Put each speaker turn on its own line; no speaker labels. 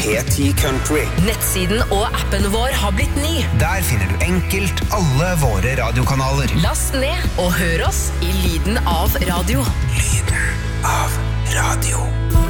P10 Country.
Nettsiden og appen vår har blitt ny.
Der finner du enkelt alle våre radiokanaler.
Last ned og hør oss i lyden av radio.
Lyden av radio.